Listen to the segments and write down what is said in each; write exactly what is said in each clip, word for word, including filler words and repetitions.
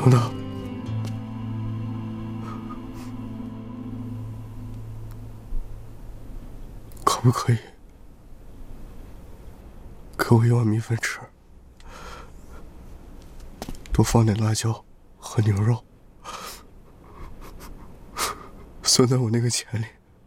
等等，可不可以给我一碗米粉吃，多放点辣椒和牛肉，算在我那个钱里。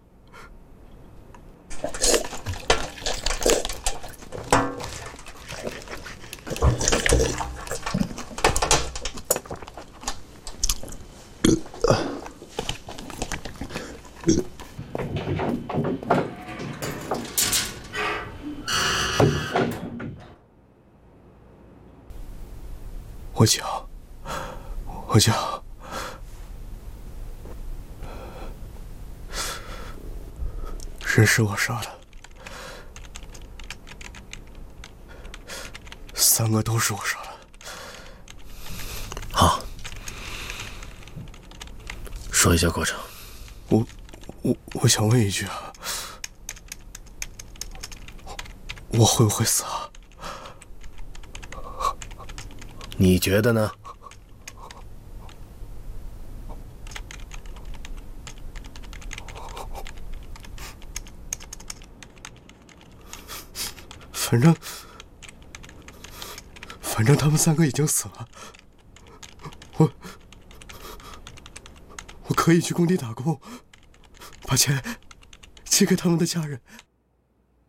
我讲，我讲，人是我杀的，三个都是我杀的。 好，说一下过程。 我我我想问一句啊，我会不会死啊？ 你觉得呢？ 反正反正他们三个已经死了，我我可以去工地打工，把钱寄给他们的家人。